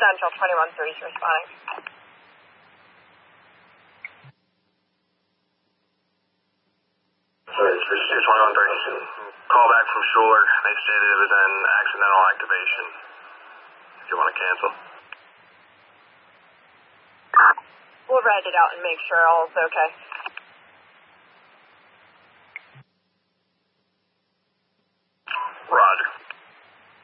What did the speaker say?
Central, 2130 responding. Sorry, 2130. Call back from Schuler. They stated it was an accidental activation. If you want to cancel. We'll write it out and make sure all's okay.